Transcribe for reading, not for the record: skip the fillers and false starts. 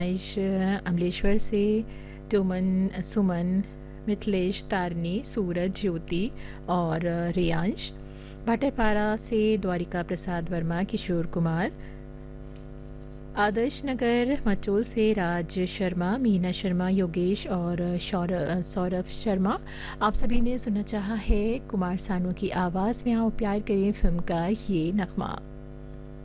फरमाइश अमलेश्वर से तुमन, सुमन, मिथिलेश, तारनी, सूरज, ज्योति और रियांश। भाटरपाड़ा से द्वारिका प्रसाद वर्मा, किशोर कुमार। आदर्श नगर मचोल से राज शर्मा, मीना शर्मा, योगेश और सौरभ शर्मा। आप सभी ने सुनना चाहा है कुमार सानू की आवाज में आओ प्यार करें फिल्म का ये नगमा।